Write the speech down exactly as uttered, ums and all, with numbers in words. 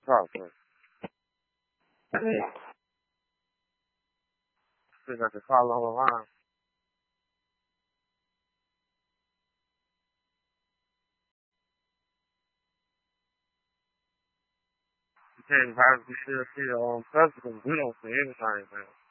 Pronto. Você já te fala lá. Tem vários bichos aqui, ó, um tanto com viram com ele, tá, né?